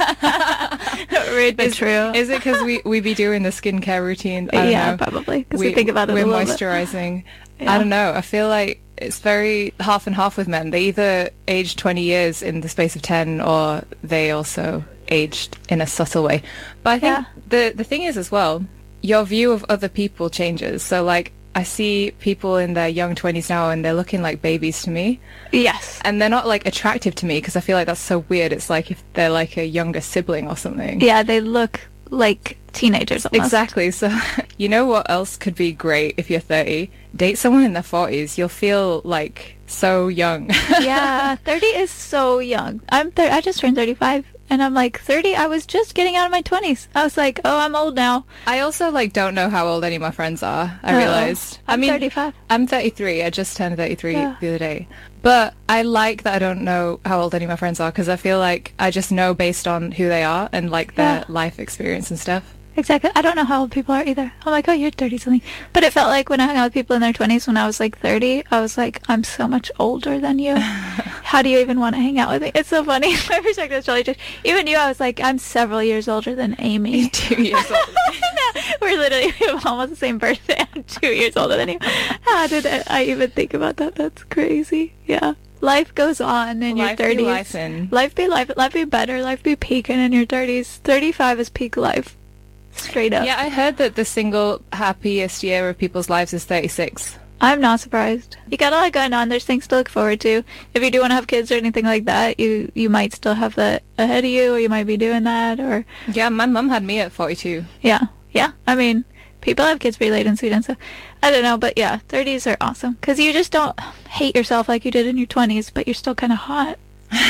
Speaker 4: Rude but
Speaker 5: is,
Speaker 4: true.
Speaker 5: Is it because we, we be doing the skincare routine? I don't
Speaker 4: yeah,
Speaker 5: know.
Speaker 4: probably. Because we, think about it
Speaker 5: We're
Speaker 4: a little bit.
Speaker 5: moisturizing.
Speaker 4: Yeah.
Speaker 5: I don't know. I feel like it's very half and half with men. They either age twenty years in the space of ten, or they also aged in a subtle way. But I think
Speaker 4: Yeah.
Speaker 5: the the thing is as well, your view of other people changes. So like, I see people in their young twenties now and they're looking like babies to me.
Speaker 4: Yes.
Speaker 5: And they're not like attractive to me because I feel like that's so weird. It's like if they're like a younger sibling or something.
Speaker 4: Yeah, they look like teenagers almost.
Speaker 5: Exactly. So you know what else could be great if you're thirty? Date someone in their forties. You'll feel like so young.
Speaker 4: Yeah, thirty is so young. I'm thir- I just turned thirty-five. And I'm like, thirty, I was just getting out of my twenties. I was like, oh, I'm old now.
Speaker 5: I also like don't know how old any of my friends are. I
Speaker 4: Oh,
Speaker 5: realized. I
Speaker 4: I'm
Speaker 5: mean,
Speaker 4: thirty-five.
Speaker 5: I'm thirty-three. I just turned thirty-three
Speaker 4: Yeah.
Speaker 5: the other day. But I like that I don't know how old any of my friends are because I feel like I just know based on who they are and like their
Speaker 4: Yeah.
Speaker 5: life experience and stuff.
Speaker 4: Exactly. I don't know how old people are either. I'm like, oh, you're thirty-something. But it felt like when I hung out with people in their twenties when I was like thirty, I was like, I'm so much older than you. How do you even want to hang out with me? It's so funny. My perspective is totally changed. Even you, I was like, I'm several years older than Amy.
Speaker 5: Two years old.
Speaker 4: We're literally we have almost the same birthday. I'm two years older than you. How did I, I even think about that? That's crazy. Yeah. Life goes on in
Speaker 5: Life be
Speaker 4: your thirties.
Speaker 5: lifing.
Speaker 4: Life be life. Life be better. Life be peaking in your thirties. thirty-five is peak life. Straight up.
Speaker 5: Yeah, I heard that the single happiest year of people's lives is thirty-six.
Speaker 4: I'm not surprised. You got a lot going on. There's things to look forward to. If you do want to have kids or anything like that, you you might still have that ahead of you, or you might be doing that, or
Speaker 5: Yeah, my mum had me at forty-two.
Speaker 4: yeah, yeah. I mean, people have kids pretty late in Sweden, so I don't know, but yeah, thirties are awesome because you just don't hate yourself like you did in your twenties, but you're still kind of hot.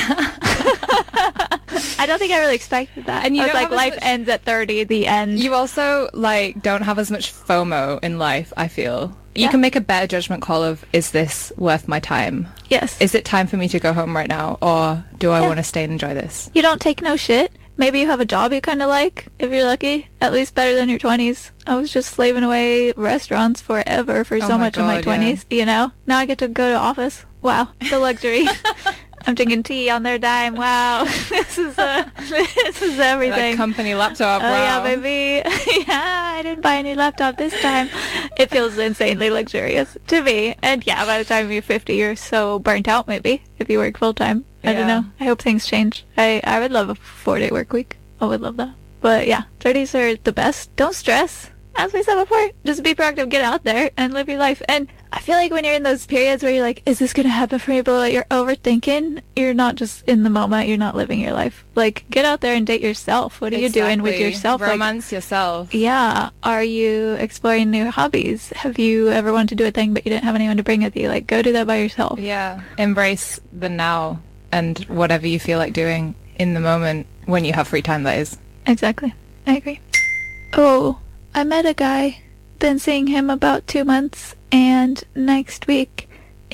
Speaker 4: I don't think I really expected that.
Speaker 5: And you
Speaker 4: I was
Speaker 5: don't
Speaker 4: like,
Speaker 5: have as
Speaker 4: life
Speaker 5: much-
Speaker 4: ends at thirty, the end.
Speaker 5: You also like don't have as much FOMO in life, I feel. You
Speaker 4: Yeah.
Speaker 5: can make a better judgment call of, is this worth my time?
Speaker 4: Yes.
Speaker 5: Is it time for me to go home right now, or do I
Speaker 4: Yeah.
Speaker 5: want to stay and enjoy this?
Speaker 4: You don't take no shit. Maybe you have a job you kind of like, if you're lucky. At least better than your twenties. I was just slaving away restaurants forever for
Speaker 5: Oh
Speaker 4: so
Speaker 5: my
Speaker 4: much of my
Speaker 5: God, yeah.
Speaker 4: twenties, you know? Now I get to go to office. Wow, the luxury. I'm drinking tea on their dime. Wow, this is uh, this is everything.
Speaker 5: That company laptop,
Speaker 4: Oh
Speaker 5: wow.
Speaker 4: yeah, baby. Yeah, I didn't buy a new laptop this time. It feels insanely luxurious to me. And yeah, by the time you're fifty, you're so burnt out maybe if you work full time. I don't
Speaker 5: Yeah.
Speaker 4: know. I hope things change. I, I would love a four-day work week. I would love that. But yeah, thirties are the best. Don't stress. As we said before, just be proactive, get out there, and live your life. And I feel like when you're in those periods where you're like, is this going to happen for me? But like, you're overthinking, you're not just in the moment, you're not living your life. Like, get out there and date yourself. What are you doing with
Speaker 5: Exactly.
Speaker 4: yourself? Like,
Speaker 5: Romance yourself.
Speaker 4: yeah. Are you exploring new hobbies? Have you ever wanted to do a thing but you didn't have anyone to bring with you? Like, go do that by yourself.
Speaker 5: Yeah. Embrace the now and whatever you feel like doing in the moment when you have free time, that is.
Speaker 4: Exactly. I agree. Oh, I met a guy. Been seeing him about two months, and next week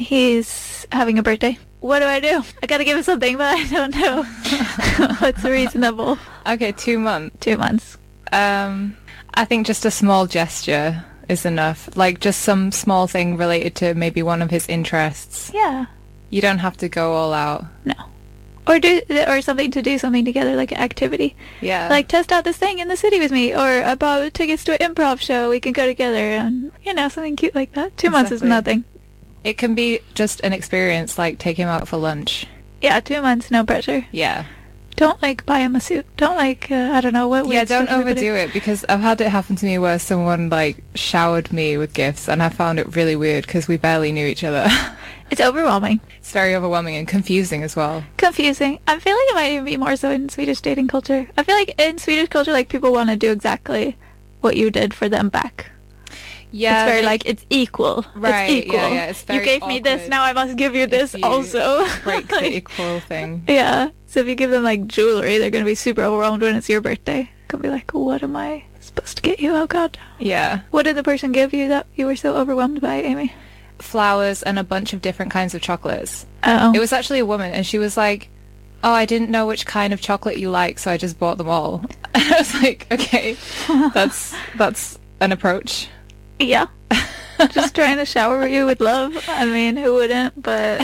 Speaker 4: he's having a birthday. What do I do? I gotta give him something, but I don't know what's reasonable.
Speaker 5: Okay, two months.
Speaker 4: Two months.
Speaker 5: Um, I think just a small gesture is enough. Like, just some small thing related to maybe one of his interests.
Speaker 4: Yeah.
Speaker 5: You don't have to go all out.
Speaker 4: No. Or do or something to do something together, like an activity.
Speaker 5: Yeah.
Speaker 4: Like, test out this thing in the city with me, or I bought tickets to an improv show. We can go together, and you know, something cute like that. Two months is
Speaker 5: Exactly.
Speaker 4: nothing.
Speaker 5: It can be just an experience, like take him out for lunch.
Speaker 4: Yeah, two months, no pressure.
Speaker 5: Yeah.
Speaker 4: Don't like buy him a suit. Don't like uh, I don't know what.
Speaker 5: Yeah,
Speaker 4: weird
Speaker 5: don't
Speaker 4: stuff everybody-
Speaker 5: overdo it, because I've had it happen to me where someone like showered me with gifts and I found it really weird because we barely knew each other.
Speaker 4: It's overwhelming,
Speaker 5: It's very overwhelming and confusing as well.
Speaker 4: confusing. I feel like it might even be more so in Swedish dating culture. I feel like in Swedish culture, like people want to do exactly what you did for them back.
Speaker 5: Yeah,
Speaker 4: it's very
Speaker 5: they-
Speaker 4: like it's equal.
Speaker 5: Right,
Speaker 4: It's equal.
Speaker 5: yeah, yeah, it's
Speaker 4: you
Speaker 5: very
Speaker 4: gave me this,
Speaker 5: awkward
Speaker 4: now I must give you this
Speaker 5: if you
Speaker 4: also.
Speaker 5: break the
Speaker 4: Like,
Speaker 5: equal thing.
Speaker 4: yeah. So if you give them like jewelry, they're gonna be super overwhelmed when it's your birthday. Gonna be like, what am I supposed to get you? Oh God.
Speaker 5: Yeah.
Speaker 4: What did the person give you that you were so overwhelmed by, Amy?
Speaker 5: Flowers and a bunch of different kinds of chocolates.
Speaker 4: Oh.
Speaker 5: It was actually a woman, and she was like, oh, I didn't know which kind of chocolate you like, so I just bought them all. And I was like, okay, that's that's an approach.
Speaker 4: Yeah. Just trying to shower you with love. I mean, who wouldn't? But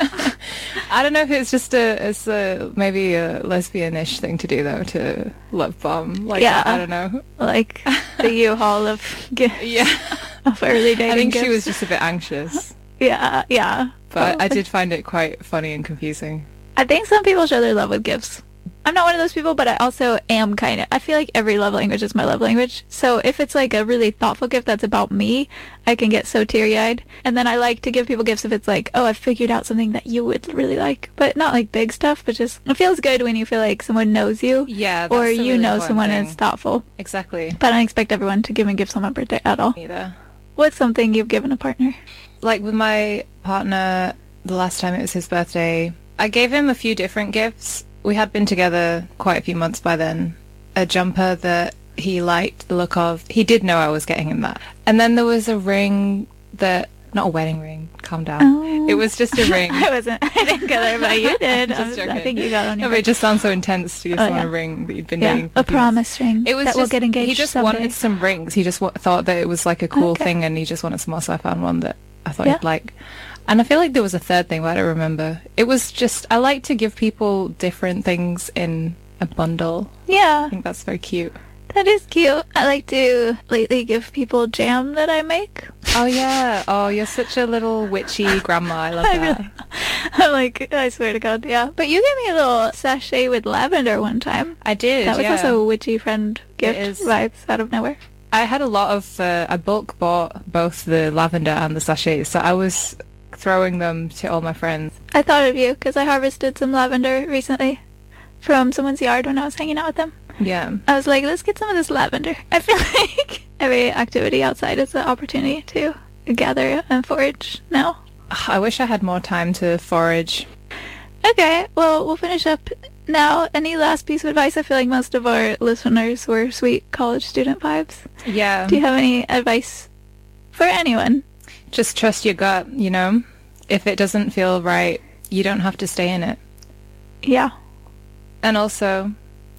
Speaker 5: I don't know if it's just a, it's a maybe a lesbian-ish thing to do though, to love bomb. Like,
Speaker 4: Yeah.
Speaker 5: I, I don't know.
Speaker 4: like the U-Haul of gifts
Speaker 5: Yeah,
Speaker 4: of early dating
Speaker 5: I think she
Speaker 4: gifts.
Speaker 5: was just a bit anxious,
Speaker 4: Yeah, yeah.
Speaker 5: but I
Speaker 4: Probably.
Speaker 5: did find it quite funny and confusing.
Speaker 4: I think some people show their love with gifts. I'm not one of those people, but I also am kind of. I feel like every love language is my love language. So if it's like a really thoughtful gift that's about me, I can get so teary-eyed. And then I like to give people gifts if it's like, oh, I figured out something that you would really like. But not like big stuff, but just, it feels good when you feel like someone knows you.
Speaker 5: Yeah, that's
Speaker 4: Or
Speaker 5: a
Speaker 4: you
Speaker 5: really
Speaker 4: know
Speaker 5: important
Speaker 4: someone
Speaker 5: thing.
Speaker 4: is thoughtful.
Speaker 5: Exactly.
Speaker 4: But I don't expect everyone to give me gifts on my birthday at all.
Speaker 5: Either.
Speaker 4: What's something you've given a partner?
Speaker 5: Like with my partner, the last time it was his birthday, I gave him a few different gifts. We had been together quite a few months by then. A jumper that he liked the look of. He did know I was getting him that. And then there was a ring that, not a wedding ring, calm down.
Speaker 4: Oh.
Speaker 5: It was just a ring.
Speaker 4: I wasn't, I didn't get there, but you did.
Speaker 5: Just
Speaker 4: I, was- I
Speaker 5: joking.
Speaker 4: think you got on
Speaker 5: No,
Speaker 4: your
Speaker 5: but it just sounds so intense to give
Speaker 4: Oh,
Speaker 5: someone
Speaker 4: yeah.
Speaker 5: a ring that you'd been
Speaker 4: yeah,
Speaker 5: dating. for
Speaker 4: a
Speaker 5: years.
Speaker 4: promise ring
Speaker 5: It was
Speaker 4: that
Speaker 5: just,
Speaker 4: will get engaged
Speaker 5: he just
Speaker 4: someday.
Speaker 5: wanted some rings. He just w- thought that it was like a cool
Speaker 4: Okay.
Speaker 5: thing, and he just wanted some more, so I found one that I thought
Speaker 4: Yeah.
Speaker 5: he'd like. And I feel like there was a third thing, but I don't remember. It was just, I like to give people different things in a bundle.
Speaker 4: Yeah,
Speaker 5: I think that's very cute.
Speaker 4: that is cute. I like to lately give people jam that I make.
Speaker 5: Oh yeah. Oh, you're such a little witchy grandma. I love
Speaker 4: I
Speaker 5: that.
Speaker 4: really, I'm like, I swear to God, yeah. But you gave me a little sachet with lavender one time.
Speaker 5: I did.
Speaker 4: That was
Speaker 5: yeah.
Speaker 4: also a witchy friend gift
Speaker 5: is.
Speaker 4: vibes out of nowhere.
Speaker 5: I had a lot of, uh, I bulk bought both the lavender and the sachets, so I was throwing them to all my friends.
Speaker 4: I thought of you because I harvested some lavender recently from someone's yard when I was hanging out with them.
Speaker 5: Yeah.
Speaker 4: I was like, let's get some of this lavender. I feel like every activity outside is an opportunity to gather and forage now.
Speaker 5: I wish I had more time to forage.
Speaker 4: Okay, well, we'll finish up now. Any last piece of advice? I feel like most of our listeners were sweet college student vibes.
Speaker 5: Yeah.
Speaker 4: Do you have any advice for anyone?
Speaker 5: Just trust your gut, you know? If it doesn't feel right, you don't have to stay in it.
Speaker 4: Yeah.
Speaker 5: And also,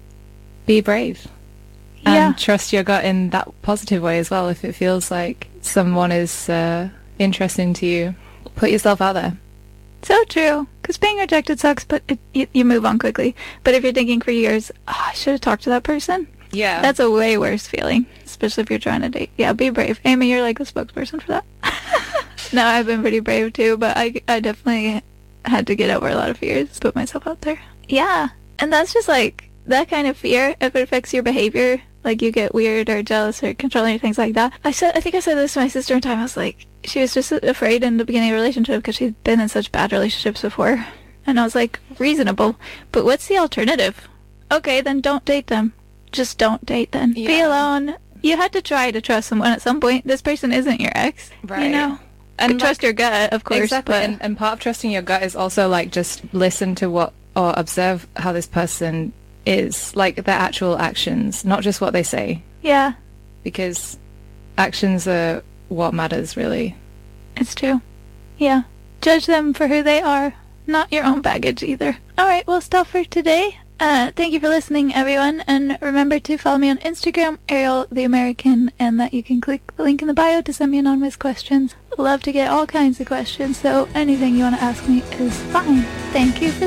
Speaker 5: be brave.
Speaker 4: Yeah.
Speaker 5: And trust your gut in that positive way as well. If it feels like someone is uh, interesting to you, put yourself out there.
Speaker 4: So true. Because being rejected sucks, but it, you, you move on quickly. But if you're thinking for years, oh, I should have talked to that person,
Speaker 5: Yeah.
Speaker 4: that's a way worse feeling, especially if you're trying to date. Yeah, be brave. Amy, you're like the spokesperson for that. No, I've been pretty brave too, but I, I definitely had to get over a lot of fears, put myself out there. Yeah, and that's just like, that kind of fear, if it affects your behavior, like you get weird or jealous or controlling or things like that. I said, I think I said this to my sister one time. I was like, she was just afraid in the beginning of a relationship because she'd been in such bad relationships before. And I was like, reasonable. But what's the alternative? Okay, then don't date them. Just don't date them. Be
Speaker 5: Yeah.
Speaker 4: alone. You had to try to trust someone at some point. This person isn't your ex. You
Speaker 5: Right.
Speaker 4: know?
Speaker 5: And
Speaker 4: And trust
Speaker 5: like-
Speaker 4: your gut, of course.
Speaker 5: Exactly,
Speaker 4: But
Speaker 5: and, and part of trusting your gut is also like just listen to what or observe how this person is, like their actual actions, not just what they say,
Speaker 4: yeah,
Speaker 5: because actions are what matters really.
Speaker 4: it's true. Yeah. Judge them for who they are, not your own baggage either. All right, well, stop for today. Uh, thank you for listening, everyone, and remember to follow me on Instagram, Ariel the American, and that you can click the link in the bio to send me anonymous questions. Love to get all kinds of questions, so anything you want to ask me is fine. Thank you for